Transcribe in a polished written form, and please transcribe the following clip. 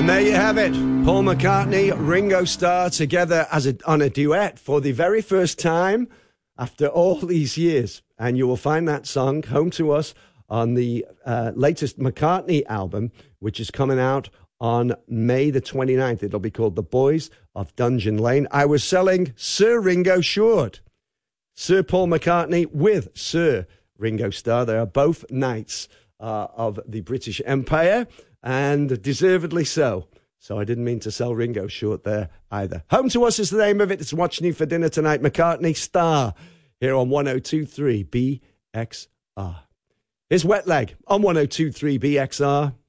And there you have it. Paul McCartney, Ringo Starr together on a duet for the very first time after all these years. And you will find that song, Home to Us, on the latest McCartney album, which is coming out on May the 29th. It'll be called The Boys of Dungeon Lane. I was selling Sir Ringo short. Sir Paul McCartney with Sir Ringo Starr. They are both knights of the British Empire, and deservedly so. So I didn't mean to sell Ringo short there either. Home to Us is the name of it. It's Watching You for Dinner tonight. McCartney Starr here on 102.3 BXR. Here's Wet Leg on 102.3 BXR.